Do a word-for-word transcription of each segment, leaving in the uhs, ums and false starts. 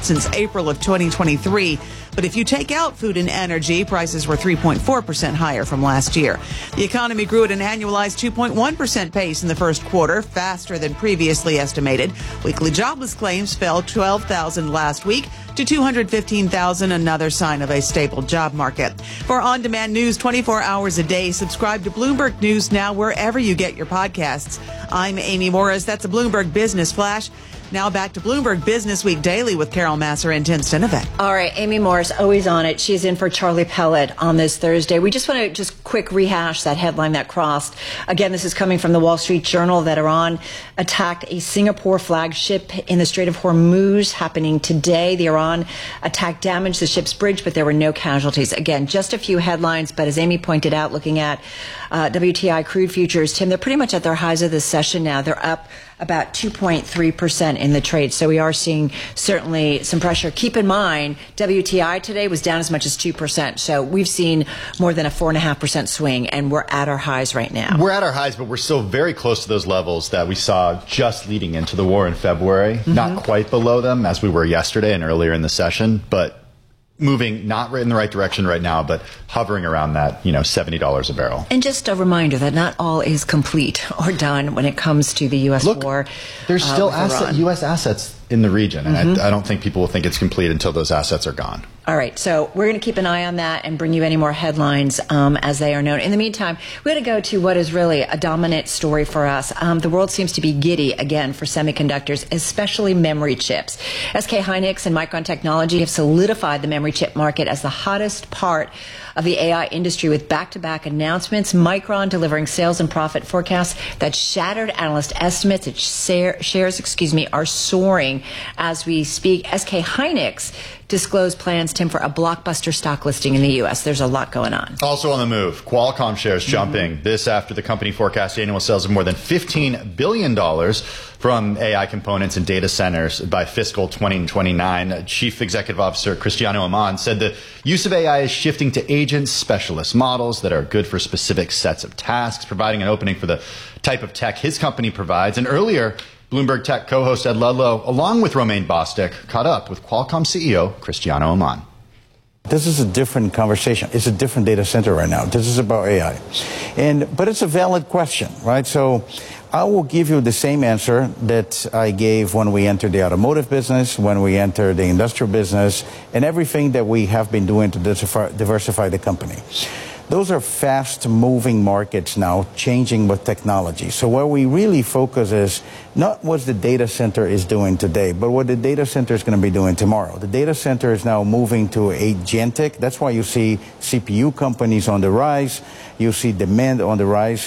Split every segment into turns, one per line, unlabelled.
since April of twenty twenty-three. But if you take out food and energy, prices were three point four percent higher from last year. The economy grew at an annualized two point one percent pace in the first quarter, faster than previously estimated. Weekly jobless claims fell twelve thousand last week to two hundred fifteen thousand, another sign of a stable job market. For on-demand news twenty-four hours a day, subscribe to Bloomberg News Now wherever you get your podcasts. I'm Amy Morris. That's a Bloomberg Business Flash. Now back to Bloomberg Business Week Daily with Carol Masser and Tim Stenovec.
All right, Amy Morris, always on it. She's in for Charlie Pellet on this Thursday. We just want to just quick rehash that headline that crossed. Again, this is coming from the Wall Street Journal that Iran attacked a Singapore flagship in the Strait of Hormuz, happening today. The Iran attack damaged the ship's bridge, but there were no casualties. Again, just a few headlines, but as Amy pointed out, looking at uh, W T I crude futures, Tim, they're pretty much at their highs of this session now. They're up about two point three percent in the trade. So we are seeing certainly some pressure. Keep in mind, W T I today was down as much as two percent. So we've seen more than a four point five percent swing, and we're at our highs right now.
We're at our highs, but we're still very close to those levels that we saw just leading into the war in February. Mm-hmm. Not quite below them as we were yesterday and earlier in the session, but moving not in the right direction right now, but hovering around that, you know, seventy dollars a barrel.
And just a reminder that not all is complete or done when it comes to the U S
Look,
war.
There's
uh,
still asset, U S assets in the region, and mm-hmm. I, I don't think people will think it's complete until those assets are gone.
All right, so we're going to keep an eye on that and bring you any more headlines um, as they are known. In the meantime, we got to go to what is really a dominant story for us. Um, the world seems to be giddy again for semiconductors, especially memory chips. S K Hynix and Micron Technology have solidified the memory chip market as the hottest part of the A I industry with back-to-back announcements. Micron delivering sales and profit forecasts that shattered analyst estimates. Its shares, excuse me, are soaring as we speak. S K Hynix disclosed plans, Tim, for a blockbuster stock listing in the U S. There's a lot going on.
Also on the move, Qualcomm shares jumping. Mm-hmm. This after the company forecast annual sales of more than fifteen billion dollars from A I components and data centers by fiscal twenty twenty-nine. Chief Executive Officer Cristiano Amon said the use of A I is shifting to agents, specialist models that are good for specific sets of tasks, providing an opening for the type of tech his company provides. And earlier, Bloomberg Tech co-host Ed Ludlow, along with Romain Bostick, caught up with Qualcomm C E O Cristiano Amon.
This is a different conversation. It's a different data center right now. This is about A I. And, but it's a valid question, right? So I will give you the same answer that I gave when we entered the automotive business, when we entered the industrial business, and everything that we have been doing to diversify, diversify the company. Those are fast-moving markets now, changing with technology. So where we really focus is not what the data center is doing today, but what the data center is going to be doing tomorrow. The data center is now moving to agentic. That's why you see C P U companies on the rise. You see demand on the rise.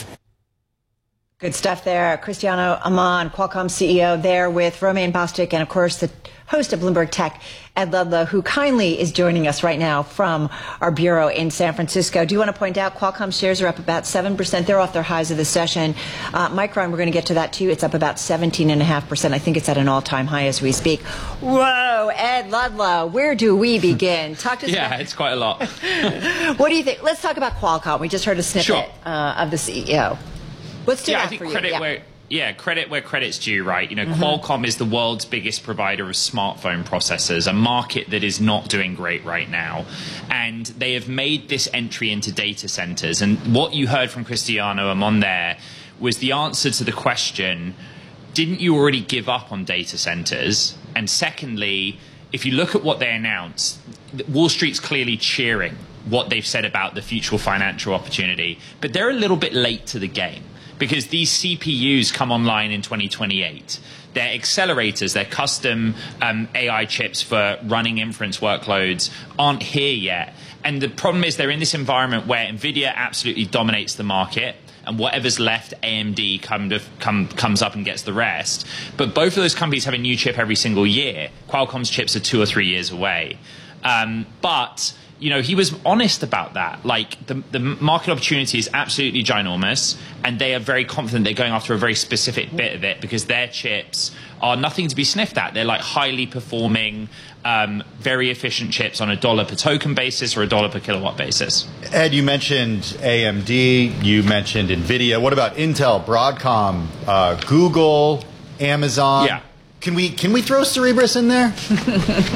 Good stuff there. Cristiano Amon, Qualcomm C E O, there with Romain Bostick, and of course the host of Bloomberg Tech, Ed Ludlow, who kindly is joining us right now from our bureau in San Francisco. Do you want to point out Qualcomm shares are up about seven percent. They're off their highs of the session. Uh, Micron, we're going to get to that too. It's up about seventeen point five percent. I think it's at an all-time high as we speak. Whoa, Ed Ludlow, where do we begin? Talk to us
Yeah,
about-
it's quite a lot.
What do you think? Let's talk about Qualcomm. We just heard a snippet
Sure.
uh, of the C E O. What's stood
yeah,
out
I think
for
credit
you? Yeah.
where yeah, credit where credit's due, right? You know,
Mm-hmm.
Qualcomm is the world's biggest provider of smartphone processors, a market that is not doing great right now. And they have made this entry into data centers. And what you heard from Cristiano Amon there was the answer to the question, didn't you already give up on data centers? And secondly, if you look at what they announced, Wall Street's clearly cheering what they've said about the future financial opportunity, but they're a little bit late to the game because these C P Us come online in twenty twenty-eight. Their accelerators, their custom um, A I chips for running inference workloads aren't here yet. And the problem is they're in this environment where NVIDIA absolutely dominates the market, and whatever's left, A M D come to, come, comes up and gets the rest. But both of those companies have a new chip every single year. Qualcomm's chips are two or three years away. Um, but you know, he was honest about that. Like, the, the market opportunity is absolutely ginormous, and they are very confident they're going after a very specific bit of it because their chips are nothing to be sniffed at. They're like highly performing, um, very efficient chips on a dollar per token basis or a dollar per kilowatt basis.
Ed, you mentioned A M D, you mentioned NVIDIA. What about Intel, Broadcom, uh, Google, Amazon?
Yeah.
Can we, can we throw Cerebras in there?